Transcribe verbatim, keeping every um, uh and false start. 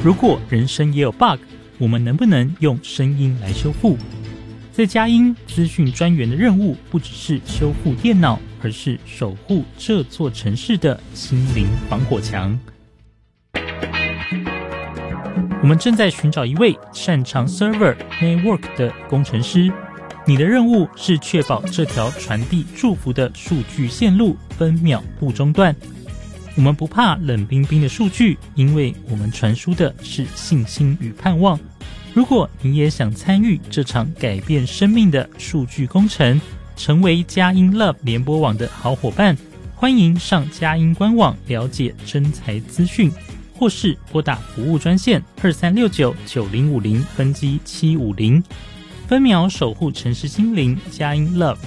如果人生也有 bug， 我们能不能用声音来修复？在佳音资讯专员的任务不只是修复电脑，而是守护这座城市的心灵防火墙。我们正在寻找一位擅长 server network 的工程师，你的任务是确保这条传递祝福的数据线路分秒不中断。我们不怕冷冰冰的数据，因为我们传输的是信心与盼望。如果你也想参与这场改变生命的数据工程，成为佳音 Love 联播网的好伙伴，欢迎上佳音官网了解征才资讯，或是拨打服务专线二三六九九零五零分机七五零。分秒守护城市心灵，佳音 Love